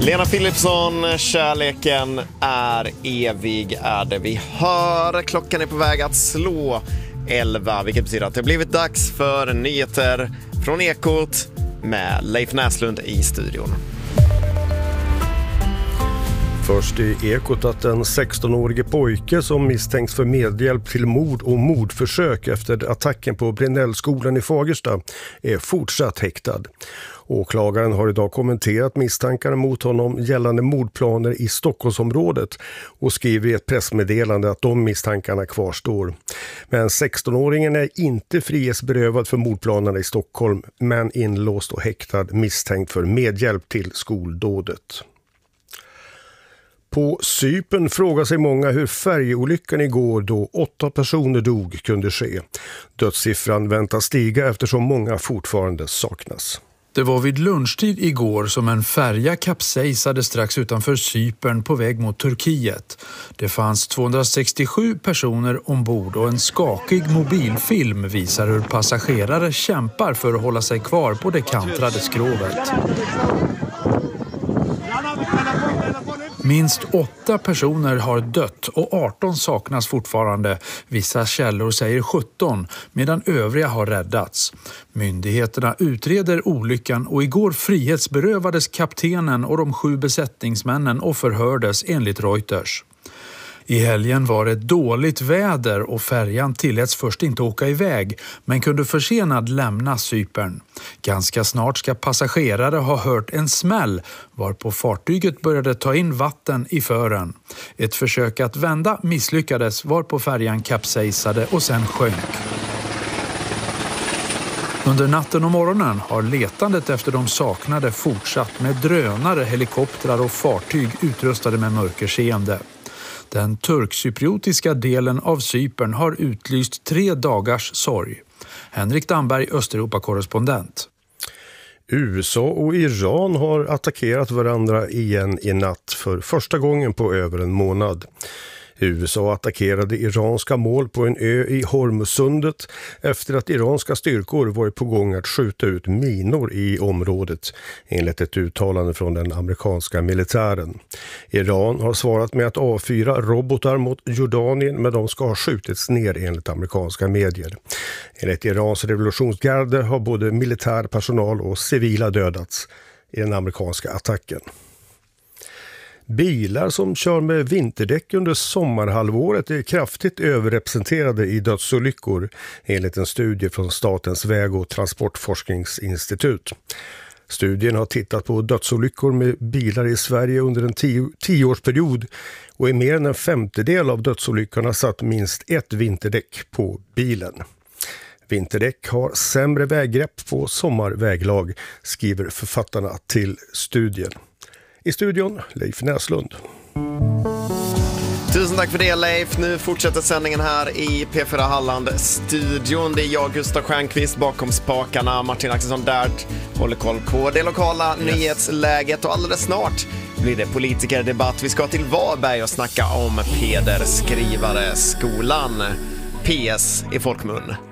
Lena Philipsson, kärleken är evig är det vi hör. Klockan är på väg att slå 11, vilket betyder att det har blivit dags för nyheter från Ekot med Leif Näslund i studion. Först i Ekot att en 16-årige pojke som misstänks för medhjälp till mord och mordförsök efter attacken på Brynällskolan i Fagersta är fortsatt häktad. Åklagaren har idag kommenterat misstankarna mot honom gällande mordplaner i Stockholmsområdet och skriver i ett pressmeddelande att de misstankarna kvarstår. Men 16-åringen är inte frihetsberövad för mordplanerna i Stockholm, men inlåst och häktad misstänkt för medhjälp till skoldådet. På Cypern frågar sig många hur färjeolyckan igår då 8 personer dog kunde ske. Dödssiffran väntas stiga eftersom många fortfarande saknas. Det var vid lunchtid igår som en färja kapsejsade strax utanför Cypern på väg mot Turkiet. Det fanns 267 personer ombord och en skakig mobilfilm visar hur passagerare kämpar för att hålla sig kvar på det kantrade skrovet. Minst 8 personer har dött och 18 saknas fortfarande. Vissa källor säger 17 medan övriga har räddats. Myndigheterna utreder olyckan och igår frihetsberövades kaptenen och de 7 besättningsmännen och förhördes enligt Reuters. I helgen var det dåligt väder och färjan tilläts först inte åka iväg men kunde försenad lämna Cypern. Ganska snart ska passagerare ha hört en smäll varpå fartyget började ta in vatten i fören. Ett försök att vända misslyckades varpå färjan kapsejsade och sen sjönk. Under natten och morgonen har letandet efter de saknade fortsatt med drönare, helikoptrar och fartyg utrustade med mörkerseende. Den turkcypriotiska delen av Cypern har utlyst 3 dagars sorg. Henrik Damberg, Östeuropa-korrespondent. USA och Iran har attackerat varandra igen i natt för första gången på över en månad. USA attackerade iranska mål på en ö i Hormuzsundet efter att iranska styrkor varit på gång att skjuta ut minor i området, enligt ett uttalande från den amerikanska militären. Iran har svarat med att avfyra robotar mot Jordanien, men de ska ha skjutits ner enligt amerikanska medier. Enligt Irans revolutionsgarde har både militär personal och civila dödats i den amerikanska attacken. Bilar som kör med vinterdäck under sommarhalvåret är kraftigt överrepresenterade i dödsolyckor enligt en studie från Statens väg- och transportforskningsinstitut. Studien har tittat på dödsolyckor med bilar i Sverige under en 10-årsperiod och i mer än en 50% av dödsolyckorna satt minst ett vinterdäck på bilen. Vinterdäck har sämre väggrepp på sommarväglag, skriver författarna till studien. I studion, Leif Näslund. Tusen tack för det, Leif. Nu fortsätter sändningen här i P4 Halland-studion. Det är jag, Gustav Stjernqvist, bakom spakarna. Martin Axelsson Därt håller koll på det lokala nyhetsläget. Och alldeles snart blir det politikerdebatt. Vi ska till Varberg och snacka om Peder Skrivare skolan. PS i folkmun.